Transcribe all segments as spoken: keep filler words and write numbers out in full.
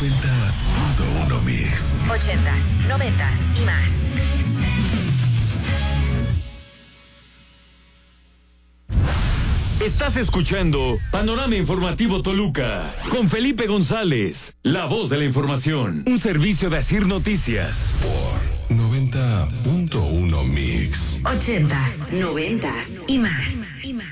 noventa punto uno Mix. Ochentas, noventas y más. Estás escuchando Panorama Informativo Toluca con Felipe González, la voz de la información. Un servicio de Asir Noticias. Por noventa punto uno Mix. Ochentas, noventas y más. Y más.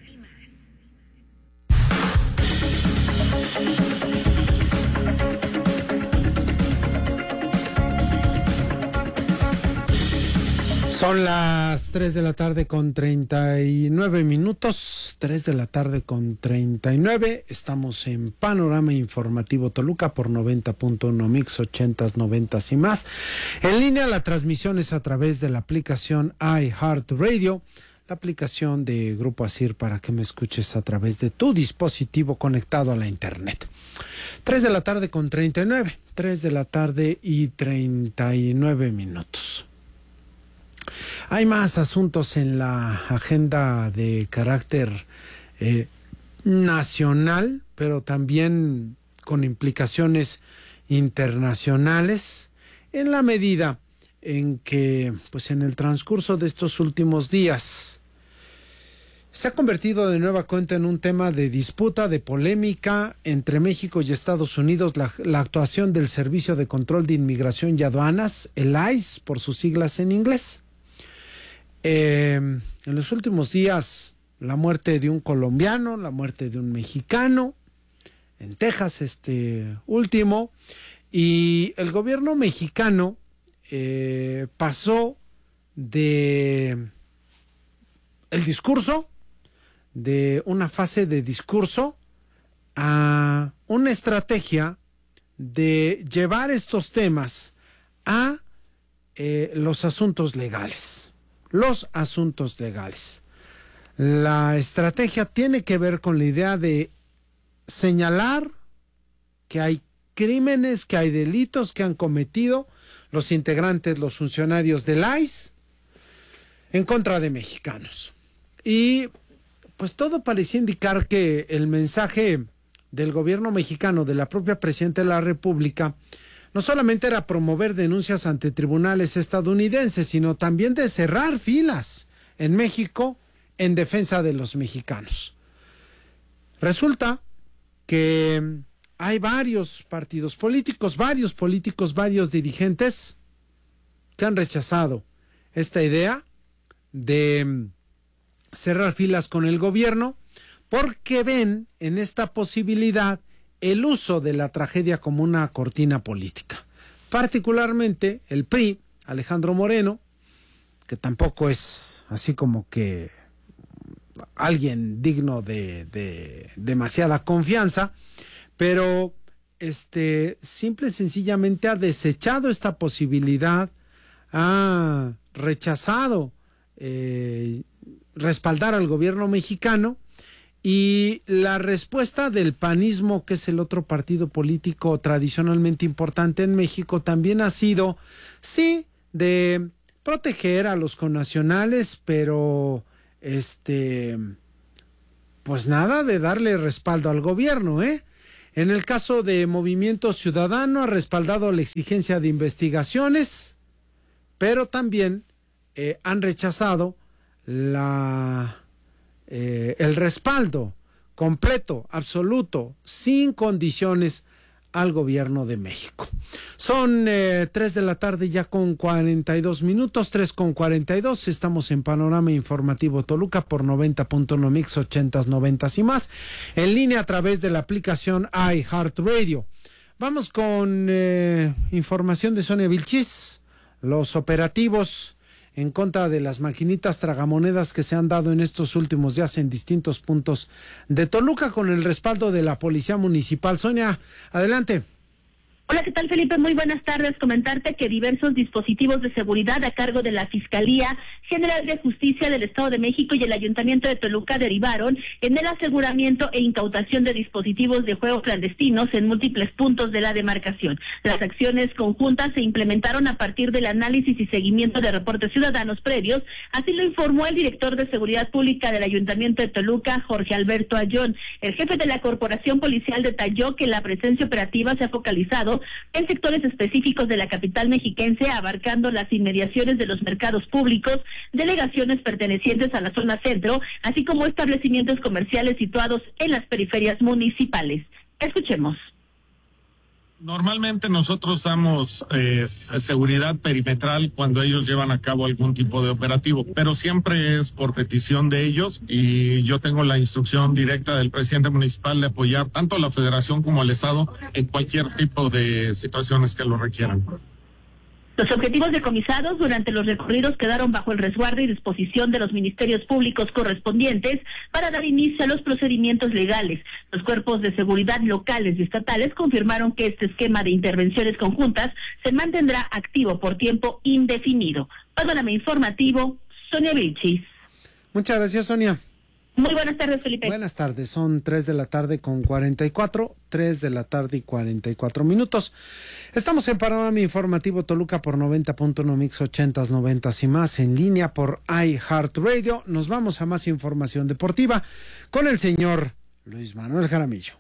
Son las tres de la tarde con treinta y nueve minutos, tres de la tarde con treinta y nueve, estamos en Panorama Informativo Toluca por noventa punto uno Mix, ochentas, noventas y más. En línea la transmisión es a través de la aplicación iHeartRadio, la aplicación de Grupo Asir para que me escuches a través de tu dispositivo conectado a la internet. tres de la tarde con treinta y nueve, tres de la tarde y treinta y nueve minutos. Hay más asuntos en la agenda de carácter eh, nacional, pero también con implicaciones internacionales, en la medida en que, pues, en el transcurso de estos últimos días se ha convertido de nueva cuenta en un tema de disputa, de polémica entre México y Estados Unidos, la, la actuación del Servicio de Control de Inmigración y Aduanas, el I C E, por sus siglas en inglés. Eh, en los últimos días, la muerte de un colombiano, la muerte de un mexicano, en Texas este último, y el gobierno mexicano eh, pasó de el discurso, de una fase de discurso, a una estrategia de llevar estos temas a eh, los asuntos legales. Los asuntos legales. La estrategia tiene que ver con la idea de señalar que hay crímenes, que hay delitos que han cometido los integrantes, los funcionarios del I C E en contra de mexicanos. Y pues todo parecía indicar que el mensaje del gobierno mexicano, de la propia presidenta de la República, no solamente era promover denuncias ante tribunales estadounidenses, sino también de cerrar filas en México en defensa de los mexicanos. Resulta que hay varios partidos políticos, varios políticos, varios dirigentes que han rechazado esta idea de cerrar filas con el gobierno porque ven en esta posibilidad el uso de la tragedia como una cortina política. Particularmente el P R I, Alejandro Moreno, que tampoco es así como que alguien digno de, de demasiada confianza, pero este simple y sencillamente ha desechado esta posibilidad, ha rechazado eh, respaldar al gobierno mexicano. Y la respuesta del panismo, que es el otro partido político tradicionalmente importante en México, también ha sido, sí, de proteger a los connacionales, pero este, pues nada de darle respaldo al gobierno, ¿eh? En el caso de Movimiento Ciudadano ha respaldado la exigencia de investigaciones, pero también eh, han rechazado la Eh, el respaldo completo, absoluto, sin condiciones al gobierno de México. Son eh, tres de la tarde ya con cuarenta y dos minutos, tres con cuarenta y dos, estamos en Panorama Informativo Toluca por noventa punto uno Mix, ochentas, noventas y más, en línea a través de la aplicación iHeartRadio. Vamos con eh, información de Sonia Vilchis, los operativos en contra de las maquinitas tragamonedas que se han dado en estos últimos días en distintos puntos de Toluca con el respaldo de la Policía Municipal. Sonia, adelante. Hola, ¿qué tal, Felipe? Muy buenas tardes. Comentarte que diversos dispositivos de seguridad a cargo de la Fiscalía General de Justicia del Estado de México y el Ayuntamiento de Toluca derivaron en el aseguramiento e incautación de dispositivos de juego clandestinos en múltiples puntos de la demarcación. Las acciones conjuntas se implementaron a partir del análisis y seguimiento de reportes ciudadanos previos, así lo informó el director de Seguridad Pública del Ayuntamiento de Toluca, Jorge Alberto Ayón. El jefe de la Corporación Policial detalló que la presencia operativa se ha focalizado en sectores específicos de la capital mexiquense, abarcando las inmediaciones de los mercados públicos, delegaciones pertenecientes a la zona centro, así como establecimientos comerciales situados en las periferias municipales. Escuchemos. Normalmente nosotros damos eh, seguridad perimetral cuando ellos llevan a cabo algún tipo de operativo, pero siempre es por petición de ellos y yo tengo la instrucción directa del presidente municipal de apoyar tanto a la federación como al estado en cualquier tipo de situaciones que lo requieran. Los objetivos decomisados durante los recorridos quedaron bajo el resguardo y disposición de los ministerios públicos correspondientes para dar inicio a los procedimientos legales. Los cuerpos de seguridad locales y estatales confirmaron que este esquema de intervenciones conjuntas se mantendrá activo por tiempo indefinido. Panorama informativo, Sonia Vilchis. Muchas gracias, Sonia. Muy buenas tardes, Felipe. Buenas tardes, son tres de la tarde con cuarenta y cuatro, tres de la tarde y cuarenta y cuatro minutos. Estamos en Panorama Informativo Toluca por noventa punto uno Mix ochentas, noventas y más, en línea por iHeartRadio. Nos vamos a más información deportiva con el señor Luis Manuel Jaramillo.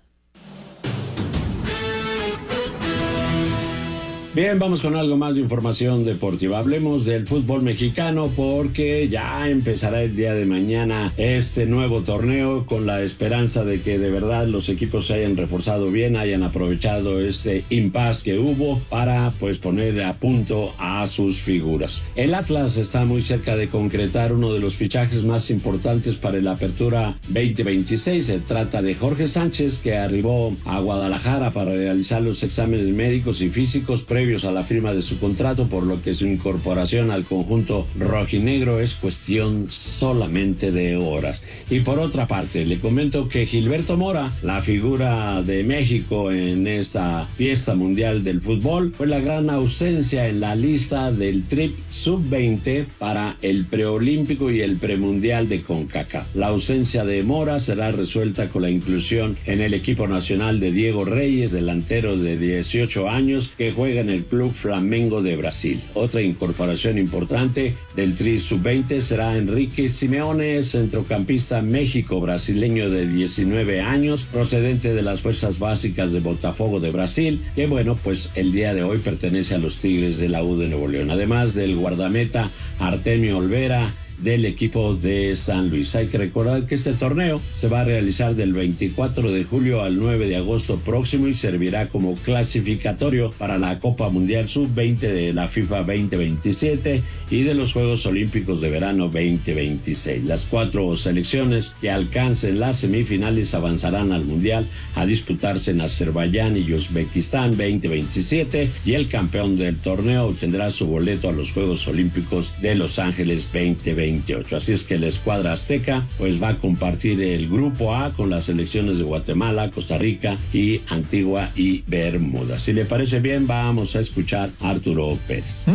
Bien, vamos con algo más de información deportiva. Hablemos del fútbol mexicano porque ya empezará el día de mañana este nuevo torneo con la esperanza de que de verdad los equipos se hayan reforzado bien, hayan aprovechado este impasse que hubo para pues poner a punto a sus figuras. El Atlas está muy cerca de concretar uno de los fichajes más importantes para la apertura veinte veintiséis. Se trata de Jorge Sánchez, que arribó a Guadalajara para realizar los exámenes médicos y físicos previos a la firma de su contrato, por lo que su incorporación al conjunto rojinegro es cuestión solamente de horas. Y por otra parte, le comento que Gilberto Mora, la figura de México en esta fiesta mundial del fútbol, fue la gran ausencia en la lista del Trip sub veinte para el preolímpico y el premundial de CONCACAF. La ausencia de Mora será resuelta con la inclusión en el equipo nacional de Diego Reyes, delantero de dieciocho años que juega en el Club Flamengo de Brasil. Otra incorporación importante del Tri sub veinte será Enrique Simeone, centrocampista México-brasileño de diecinueve años, procedente de las fuerzas básicas de Botafogo de Brasil, que bueno, pues el día de hoy pertenece a los Tigres de la U de Nuevo León, además del guardameta Artemio Olvera del equipo de San Luis. Hay que recordar que este torneo se va a realizar del veinticuatro de julio al nueve de agosto próximo y servirá como clasificatorio para la Copa Mundial sub veinte de la FIFA veinte veintisiete y de los Juegos Olímpicos de Verano veinte veintiséis. Las cuatro selecciones que alcancen las semifinales avanzarán al Mundial a disputarse en Azerbaiyán y Uzbekistán veinte veintisiete, y el campeón del torneo obtendrá su boleto a los Juegos Olímpicos de Los Ángeles veinte veintiocho. Así es que la escuadra azteca pues va a compartir el grupo A con las selecciones de Guatemala, Costa Rica y Antigua y Bermuda. Si le parece bien, vamos a escuchar a Arturo Pérez.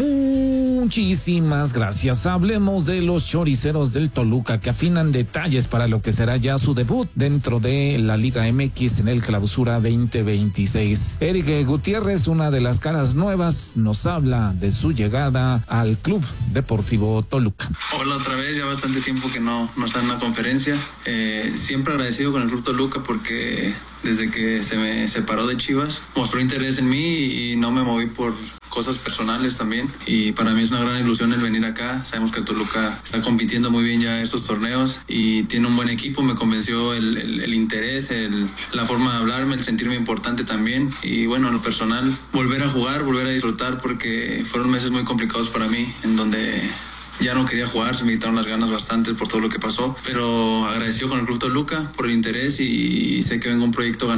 Muchísimas gracias. Hablemos de los choriceros del Toluca, que afinan detalles para lo que será ya su debut dentro de la Liga M X en el Clausura veinte veintiséis. Eric Gutiérrez, una de las caras nuevas, nos habla de su llegada al Club Deportivo Toluca. Hola otra vez, ya bastante tiempo que no, no está en una conferencia. Eh, siempre agradecido con el Club Toluca porque desde que se me separó de Chivas mostró interés en mí y no me moví por cosas personales también, y para mí es una gran ilusión el venir acá. Sabemos que Toluca está compitiendo muy bien ya estos torneos y tiene un buen equipo. Me convenció el, el, el interés, el, la forma de hablarme, el sentirme importante también, y bueno, en lo personal, volver a jugar, volver a disfrutar, porque fueron meses muy complicados para mí, en donde ya no quería jugar, se me quitaron las ganas bastante por todo lo que pasó, pero agradecido con el Club Toluca por el interés y sé que vengo un proyecto ganador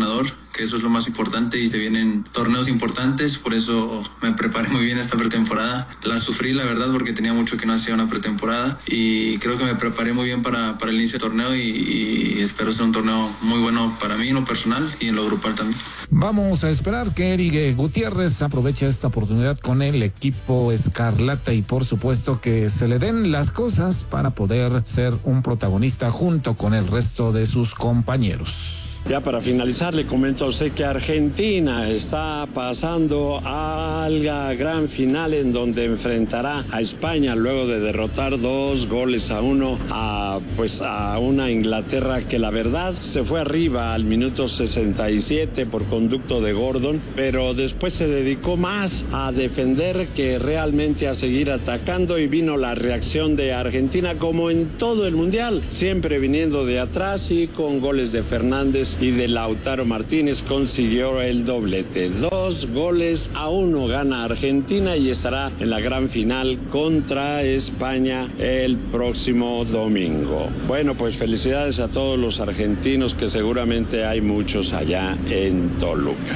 que eso es lo más importante y se vienen torneos importantes, por eso me preparé muy bien esta pretemporada. La sufrí, la verdad, porque tenía mucho que no hacía una pretemporada y creo que me preparé muy bien para, para el inicio del torneo y, y espero ser un torneo muy bueno para mí en lo personal y en lo grupal también. Vamos a esperar que Eric Gutiérrez aproveche esta oportunidad con el equipo Escarlata y por supuesto que se le den las cosas para poder ser un protagonista junto con el resto de sus compañeros. Ya para finalizar, le comento a usted que Argentina está pasando a la gran final en donde enfrentará a España luego de derrotar dos goles a uno a, pues, a una Inglaterra que la verdad se fue arriba al minuto sesenta y siete por conducto de Gordon, pero después se dedicó más a defender que realmente a seguir atacando y vino la reacción de Argentina como en todo el mundial, siempre viniendo de atrás y con goles de Fernández y de Lautaro Martínez consiguió el doblete. Dos goles a uno gana Argentina y estará en la gran final contra España el próximo domingo. Bueno, pues felicidades a todos los argentinos, que seguramente hay muchos allá en Toluca.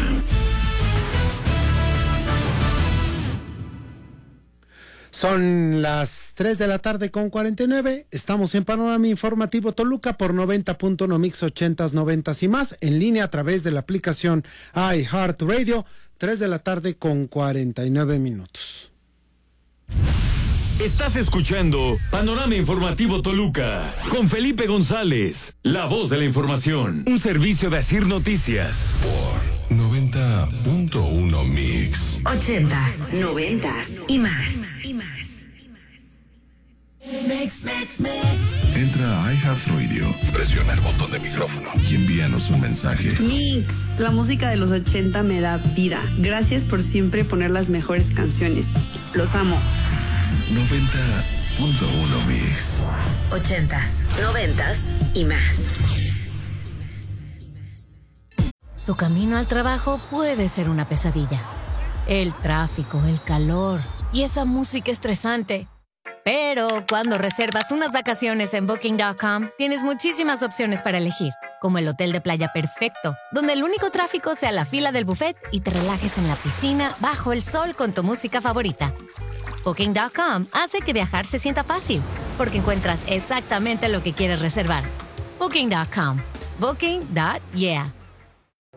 Son las tres de la tarde con cuarenta y nueve. Estamos en Panorama Informativo Toluca por noventa punto uno Mix ochentas, noventas y más. En línea a través de la aplicación iHeartRadio. tres de la tarde con cuarenta y nueve minutos. Estás escuchando Panorama Informativo Toluca con Felipe González, la voz de la información. Un servicio de Asir Noticias. Por noventa punto uno Mix. Ochentas, noventas y más. Mix, mix, mix. Entra a iHeartRadio, presiona el botón de micrófono y envíanos un mensaje. Mix, la música de los ochenta me da vida. Gracias por siempre poner las mejores canciones. Los amo. noventa punto uno Mix. Ochentas, noventas y más. Tu camino al trabajo puede ser una pesadilla. El tráfico, el calor y esa música estresante. Pero cuando reservas unas vacaciones en Booking punto com, tienes muchísimas opciones para elegir, como el hotel de playa perfecto, donde el único tráfico sea la fila del buffet y te relajes en la piscina bajo el sol con tu música favorita. Booking punto com hace que viajar se sienta fácil, porque encuentras exactamente lo que quieres reservar. Booking punto com. Booking. Yeah.